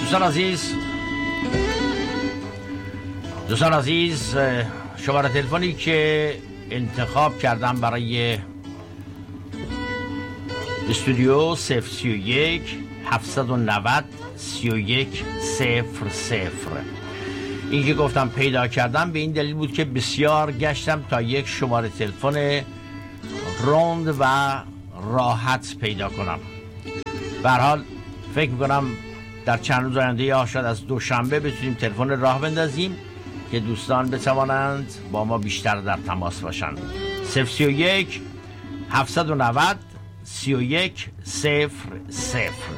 دوستان عزیز، شماره تلفنی که انتخاب کردم برای استودیو 031 790 31 00. این که گفتم پیدا کردم به این دلیل بود که بسیار گشتم تا یک شماره تلفن روند و راحت پیدا کنم. به هر حال فکر میکنم در چند روز آینده یا شاید از دوشنبه بتونیم تلفن راه بندازیم که دوستان بتوانند با ما بیشتر در تماس باشند. 031 790 31 00.